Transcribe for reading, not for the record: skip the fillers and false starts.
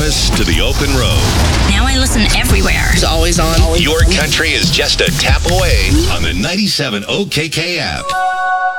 Paris to the open road. Now I listen everywhere. It's always on. Your country is just a tap away on the 97 OKK app.